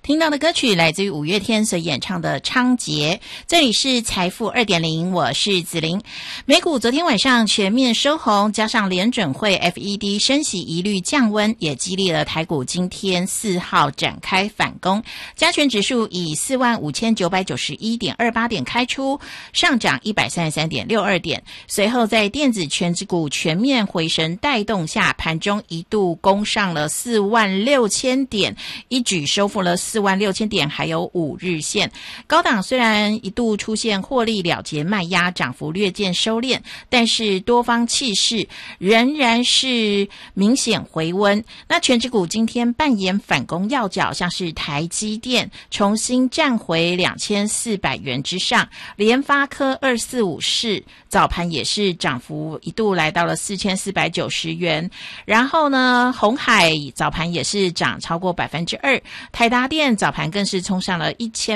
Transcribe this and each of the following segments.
听到的歌曲来自于五月天所演唱的《昌劫》，这里是财富 2.0， 我是子琳。美股昨天晚上全面收红，加上联准会 FED 升息疑虑降温，也激励了台股今天4号展开反攻。加权指数以 45,991.28 点开出，上涨 133.62 点。随后在电子全指股全面回升带动下，盘中一度攻上了46000点，一举收复了46000点，还有5日线。高档虽然一度出现获利了结卖压，涨幅略见收敛，但是多方气势仍然是明显回温。那全指股今天扮演反攻要角，像是台积电重新站回2400元之上，联发科2454早盘也是涨幅一度来到了4490元，然后呢，鸿海早盘也是涨超过 2%， 台达电早盘更是冲上了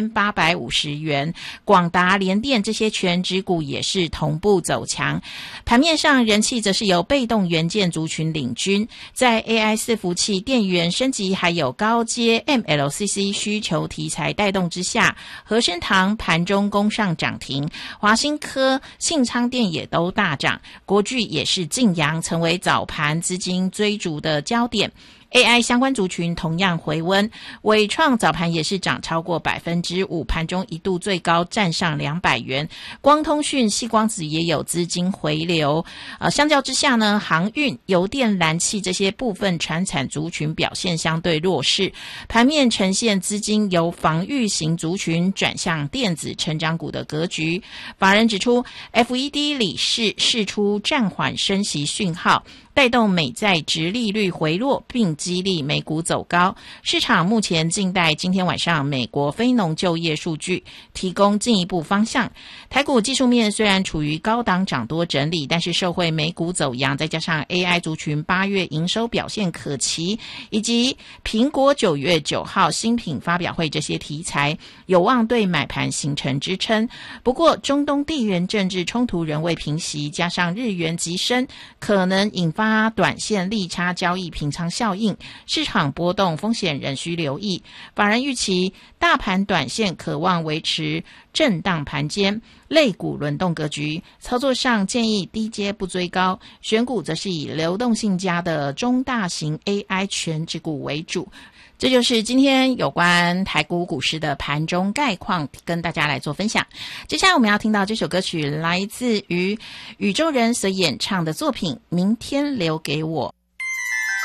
1850元，广达、联电这些全指股也是同步走强。盘面上人气则是由被动元件族群领军，在 AI 伺服器、电源升级还有高阶 MLCC 需求题材带动之下，和生堂盘中攻上涨停，华新科、信昌电也都大涨，国巨也是劲扬，成为早盘资金追逐的焦点。AI 相关族群同样回温，伟创早盘也是涨超过 5%， 盘中一度最高站上200元。光通讯、矽光子也有资金回流。相较之下呢，航运、油电、燃气这些部分传产族群表现相对弱势，盘面呈现资金由防御型族群转向电子成长股的格局。法人指出 ，FED 理事释出暂缓升息讯号，带动美债殖利率回落，并激励美股走高。市场目前静待今天晚上美国非农就业数据，提供进一步方向。台股技术面虽然处于高档涨多整理，但是受惠美股走阳，再加上 AI 族群8月营收表现可期，以及苹果9月9号新品发表会这些题材，有望对买盘形成支撑。不过中东地缘政治冲突仍未平息，加上日元急升，可能引发短线利差交易平仓效应，市场波动风险仍需留意。法人预期大盘短线可望维持震荡盘间，类股轮动格局，操作上建议低阶不追高，选股则是以流动性佳的中大型 AI 全指股为主。这就是今天有关台股股市的盘中概况，跟大家来做分享。接下来我们要听到这首歌曲，来自于宇宙人所演唱的作品《明天留给我》。